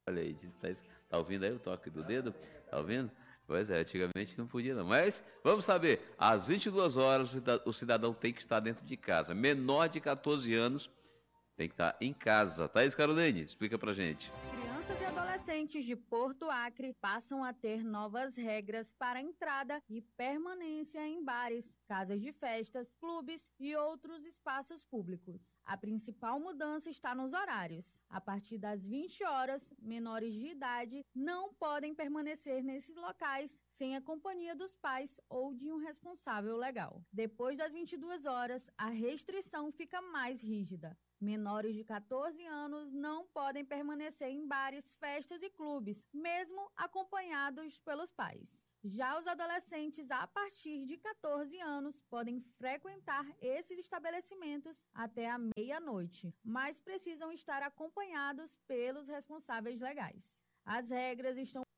Olha aí, tá ouvindo aí o toque do dedo? Tá ouvindo? Pois é, antigamente não podia não. Mas vamos saber, às 22 horas o cidadão tem que estar dentro de casa. Menor de 14 anos tem que estar em casa. Thaís Caroline, explica pra gente. Crianças e adolescentes de Porto Acre passam a ter novas regras para entrada e permanência em bares, casas de festas, clubes e outros espaços públicos. A principal mudança está nos horários. A partir das 20 horas, menores de idade não podem permanecer nesses locais sem a companhia dos pais ou de um responsável legal. Depois das 22 horas, a restrição fica mais rígida. Menores de 14 anos não podem permanecer em bares, festas e clubes, mesmo acompanhados pelos pais. Já os adolescentes a partir de 14 anos podem frequentar esses estabelecimentos até a meia-noite, mas precisam estar acompanhados pelos responsáveis legais. As regras estão